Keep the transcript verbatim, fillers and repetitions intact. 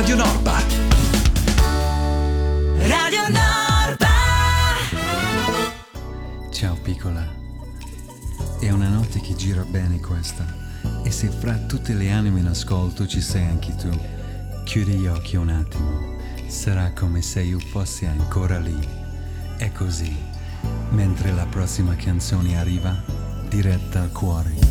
Radio Norba. Radio Norba. Ciao piccola, è una notte che gira bene questa, e se fra tutte le anime in ascolto ci sei anche tu, chiudi gli occhi un attimo, sarà come se io fossi ancora lì. È così, mentre la prossima canzone arriva, diretta al cuore.